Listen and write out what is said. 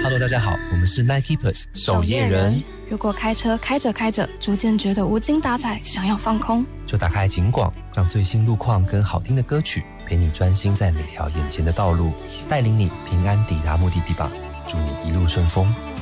Hello， 大家好，我们是 Night Keepers 守夜人。 如果开车开着开着，逐渐觉得无精打采，想要放空， 就打开警广，让最新路况跟好听的歌曲陪你专心在每条眼前的道路，带领你平安抵达目的地吧。祝你一路顺风。